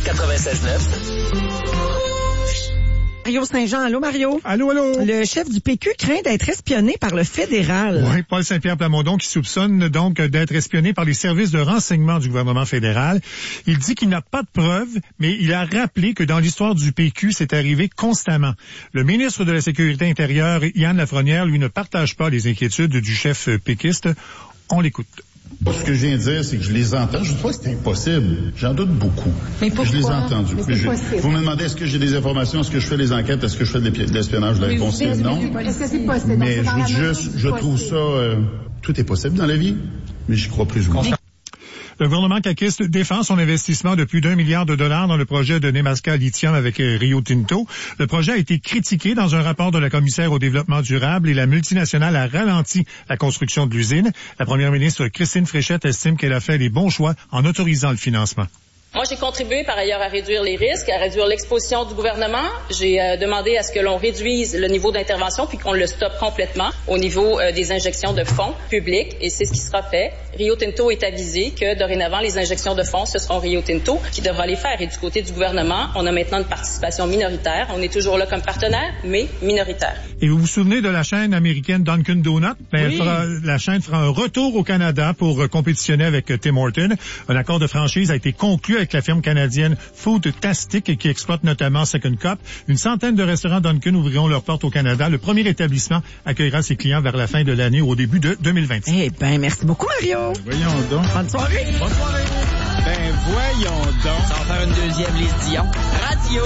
96.9. Mario Saint-Jean. Allô, Mario? Allô. Le chef du PQ craint d'être espionné par le fédéral. Oui, Paul Saint-Pierre Plamondon qui soupçonne donc d'être espionné par les services de renseignement du gouvernement fédéral. Il dit qu'il n'a pas de preuves, mais il a rappelé que dans l'histoire du PQ, c'est arrivé constamment. Le ministre de la Sécurité intérieure, Yann Lafrenière, lui, ne partage pas les inquiétudes du chef péquiste. On l'écoute. Ce que je viens de dire, c'est que je les entends. Je ne dis pas que c'est impossible. J'en doute beaucoup. Mais pourquoi? Je les ai entendus. Vous me demandez, est-ce que j'ai des informations? Est-ce que je fais des enquêtes? Est-ce que je fais de l'espionnage? La réponse est non. Est-ce que c'est possible? Mais je vous dis juste, je trouve ça... tout est possible dans la vie, mais j'y crois plus ou moins. Le gouvernement caquiste défend son investissement de plus d'1 milliard de dollars dans le projet de Nemaska Lithium avec Rio Tinto. Le projet a été critiqué dans un rapport de la commissaire au développement durable et la multinationale a ralenti la construction de l'usine. La première ministre Christine Fréchette estime qu'elle a fait les bons choix en autorisant le financement. Moi, j'ai contribué par ailleurs à réduire les risques, à réduire l'exposition du gouvernement. J'ai demandé à ce que l'on réduise le niveau d'intervention puis qu'on le stoppe complètement au niveau des injections de fonds publics et c'est ce qui sera fait. Rio Tinto est avisé que dorénavant, les injections de fonds, ce seront Rio Tinto qui devra les faire. Et du côté du gouvernement, on a maintenant une participation minoritaire. On est toujours là comme partenaire, mais minoritaire. Et vous vous souvenez de la chaîne américaine Dunkin' Donut? Oui. La chaîne fera un retour au Canada pour compétitionner avec Tim Hortons. Un accord de franchise a été conclu avec la firme canadienne Foodtastic qui exploite notamment Second Cup. Une centaine de restaurants Dunkin' ouvriront leurs portes au Canada. Le premier établissement accueillera ses clients vers la fin de l'année ou au début de 2026. Eh ben, merci beaucoup, Mario. Voyons donc. Bonne soirée. Bonne soirée. Ben voyons donc. Ça va faire une deuxième Lise Dion. Radio.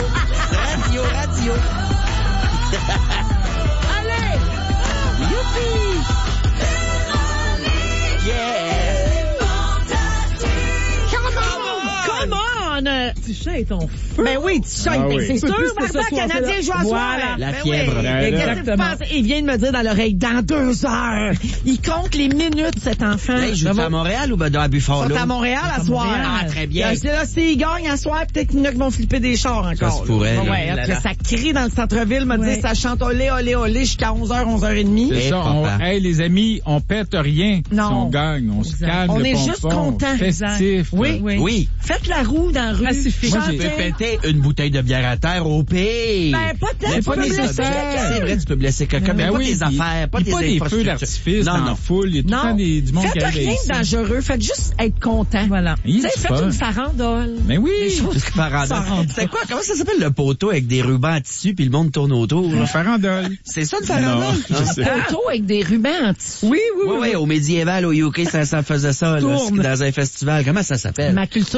Allez! Youpi! Yeah! Come on! Tichet est ton feu. Ben oui, Tichet, Ah oui. c'est sûr. Plus que ce Martin soir, Canadien joue à soir. voilà. La Ben fièvre. oui. Ben, Qu'est-ce que tu exactement. penses? Il vient de me dire dans l'oreille, dans 2 heures. Il compte les minutes, cet enfant. Là, il joue à Montréal ou ben à Buffalo? Ils sont à Montréal à soir. Ah, très bien. C'est là, s'ils gagnent à soir, peut-être qu'il y en a qui vont flipper des chars encore. Ça se pourrait, là. là. Ouais, Là, que là. ça crie dans le centre-ville, me dit, ça chante olé, olé, olé jusqu'à 11h, 11h30. C'est ça, papa. hey les amis, on pète rien Non. si on gagne, on se calme On le est pompon, juste contents. festif. Oui. Oui. Faites la roue dans la rue. Pacifique. Moi, je peux Chantez. péter une bouteille de bière à terre au pire. Ben, peut-être, Mais tu pas peux des blesser affaires. quelqu'un. C'est vrai, tu peux blesser quelqu'un, mais Ben pas oui, des affaires, pas il des y a pas des feux infrastructures. d'artifice dans la Non. foule, il y a tout le temps du monde qui Faites arrive rien ici. de dangereux. Faites juste être content. Voilà. Oui, Tu sais, c'est faites fun. une farandole. Mais oui, Des choses Farandole. C'est quoi? Comment ça s'appelle le poteau avec des rubans en tissu puis le monde tourne autour? une farandole. C'est ça, une Non, farandole? je sais. Poteau avec des rubans en tissu. Oui. Oui, au médiéval, au UK, ça faisait ça, là, Tourne. dans un festival. Comment ça s'appelle? Ma culture